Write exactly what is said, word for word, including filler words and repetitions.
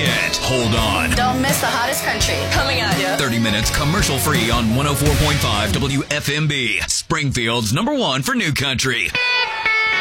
it. Hold on. Don't miss the hottest country. Coming at you. thirty minutes commercial free on one oh four point five W F M B. Springfield's number one for new country.